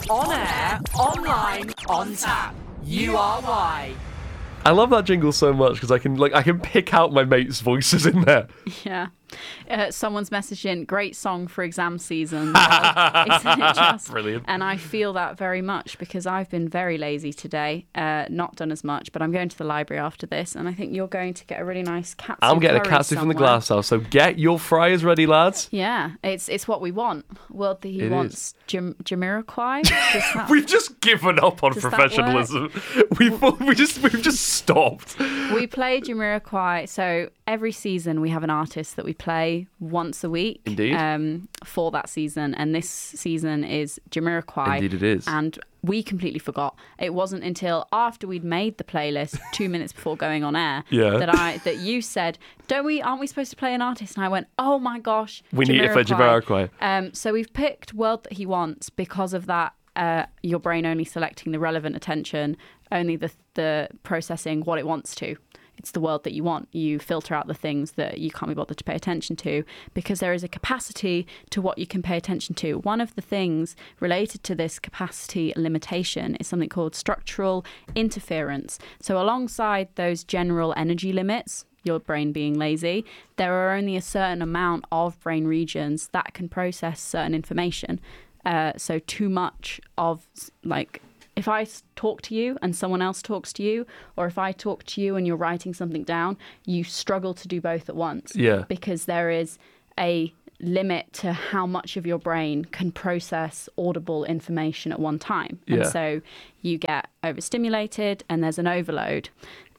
On air, online, on tap. URY. I love that jingle so much because I can pick out my mates' voices in there. Yeah. Someone's messaged in, great song for exam season. Well, isn't it just? Brilliant. And I feel that very much because I've been very lazy today, not done as much, but I'm going to the library after this, and I think you're going to get a really nice katsu I'm getting a curry katsu from the somewhere. glass house, so get your fryers ready, lads. Yeah, it's what we want. World that he It wants. Jamiroquai? Does that- We've just given up on Does that professionalism. We've just stopped. We play Jamiroquai, so every season we have an artist that we play once a week. Indeed. For that season, and this season is Jamiroquai. Indeed it is. And we completely forgot. It wasn't until after we'd made the playlist 2 minutes before going on air that you said, aren't we supposed to play an artist? And I went, oh my gosh, We need it for Jamiroquai. So we've picked World That He Wants because of that. Your brain only selecting the relevant attention, only the processing what it wants to. It's the world that you want. You filter out the things that you can't be bothered to pay attention to because there is a capacity to what you can pay attention to. One of the things related to this capacity limitation is something called structural interference. So alongside those general energy limits, your brain being lazy, there are only a certain amount of brain regions that can process certain information. So too much of, like, if I talk to you and someone else talks to you, or if I talk to you and you're writing something down, you struggle to do both at once. Yeah. Because there is a limit to how much of your brain can process audible information at one time. And so you get overstimulated and there's an overload.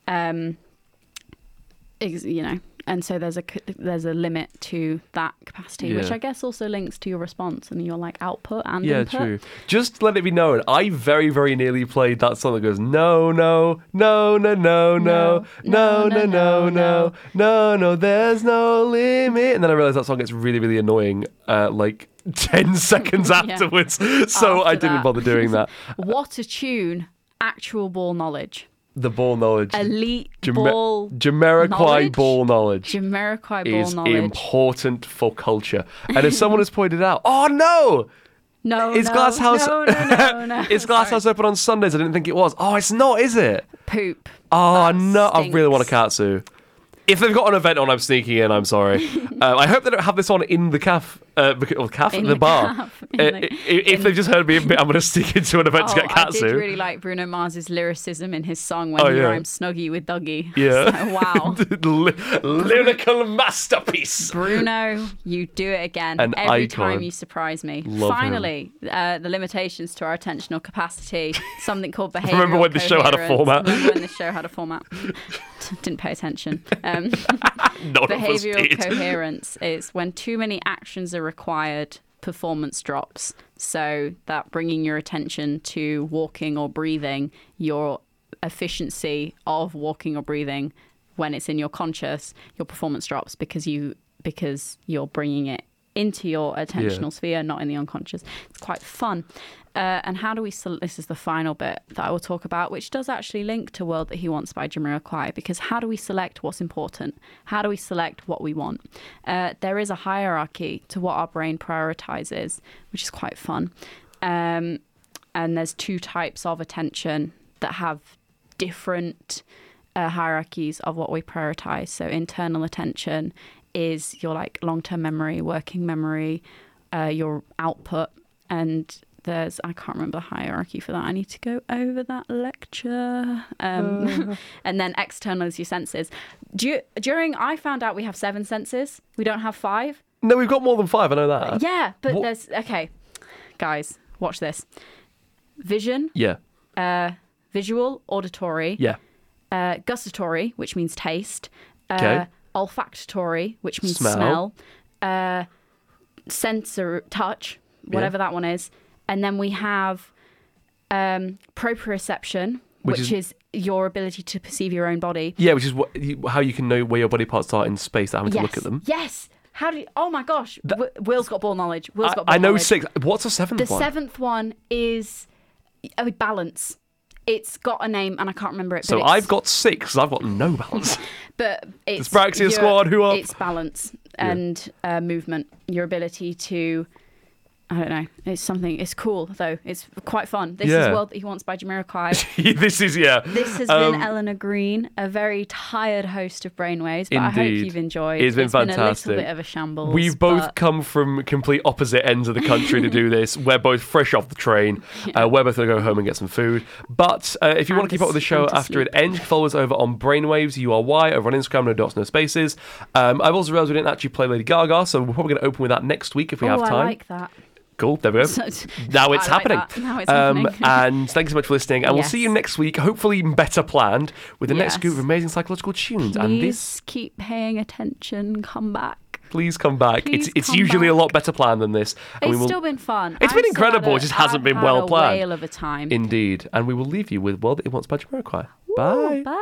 And so there's a limit to that capacity, which I guess also links to your response and your output and input. Yeah, true. Just let it be known, I very, very nearly played that song that goes no, no, no, no, no, no, no, no, no, no, no, no, there's no limit. And then I realised that song gets really, really annoying 10 seconds afterwards. So I didn't bother doing that. What a tune. Actual ball knowledge. The ball knowledge. Elite ball Jamiroquai knowledge? ball knowledge. Jamiroquai ball is knowledge. important for culture. And as someone has pointed out, oh no! Glass House No. Is Glass House open on Sundays? I didn't think it was. Oh, it's not, is it? Poop. Oh That no, I really want a stinks. katsu. If they've got an event on, I'm sneaking in. I'm sorry. I hope they don't have this on in the the bar. If they've just heard me, I'm going to sneak into an event to get katsu. I did really like Bruno Mars's lyricism in his song when he rhymed Snuggie with Dougie. Yeah. So, wow. Lyrical masterpiece. Bruno, you do it again. An Every icon. time you surprise me. Love Finally, the limitations to our attentional capacity, something called behavioural Remember when the show had a coherence. format? Remember when the show had a format? Didn't pay attention. None of us Behavioural did. coherence is when too many actions are required, performance drops. So that bringing your attention to walking or breathing, your efficiency of walking or breathing when it's in your conscious, your performance drops because you're bringing it into your attentional sphere, not in the unconscious. It's quite fun. And how do we this is the final bit that I will talk about, which does actually link to World That He Wants by Jamiroquai, because how do we select what's important? How do we select what we want? There is a hierarchy to what our brain prioritizes, which is quite fun. And there's two types of attention that have different hierarchies of what we prioritize. So internal attention is your long-term memory, working memory, your output, and I can't remember the hierarchy for that. I need to go over that lecture. And then external is your senses. I found out we have 7 senses. We don't have 5. No, we've got more than 5. I know that. Yeah, but okay, guys, watch this. Vision. Yeah. Visual, auditory. Yeah. Gustatory, which means taste. Okay. Olfactory, which means Smell. Sensor, touch, whatever that one is. And then we have proprioception, which is your ability to perceive your own body. Yeah, which is how you can know where your body parts are in space without having to look at them. Yes. How do you... Oh my gosh. Will's got ball knowledge. I know 6. What's the 7th one? one? The 7th one is balance. It's got a name and I can't remember it. So I've got 6 because I've got no balance. But it's... Dyspraxia squad, who up? It's balance and movement. Your ability to I don't know. It's something. It's cool though. It's quite fun. This Yeah. is World That He Wants by Jamiroquai. This is, yeah. This has been Eleanor Green, a very tired host of Brainwaves, but I hope Indeed. you've enjoyed. It's been fantastic. Been a little bit of a shambles. We've both but come from complete opposite ends of the country to do this. We're both fresh off the train. We're both going to go home and get some food. But if you want to keep up with the show and to after it sleep. ends, follow us over on Brainwaves, URY, over on Instagram, no dots, no spaces. I've also realised we didn't actually play Lady Gaga, so we're probably going to open with that next week if we have time. I like that. Cool, there we go. So- Now it's I like happening. that. Now it's happening. And thank you so much for listening. And we'll Yes. see you next week, hopefully better planned, with the next Yes. group of amazing psychological tunes. And this, Please keep paying attention. Come back. please come back. Please It's come usually a back. lot better planned than this. And It's we will, still been fun. It's been I've still incredible, had it just hasn't been I've well had planned. A whale of a time. Indeed. And we will leave you with World That It Wants by Jamiroquai. Bye. Bye.